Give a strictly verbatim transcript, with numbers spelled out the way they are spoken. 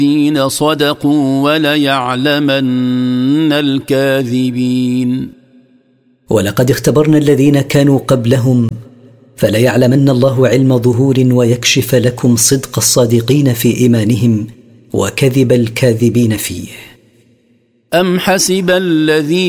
الذين صدقوا وليعلمن الكاذبين. ولقد اختبرنا الذين كانوا قبلهم فليعلمن الله علم ظهور ويكشف لكم صدق الصادقين في إيمانهم وكذب الكاذبين فيه. أم حسب الذين